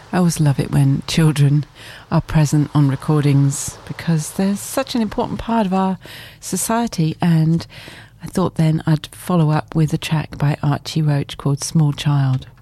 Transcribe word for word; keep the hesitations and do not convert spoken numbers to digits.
I always love it when children are present on recordings because they're such an important part of our society, and I thought then I'd follow up with a track by Archie Roach called Small Child.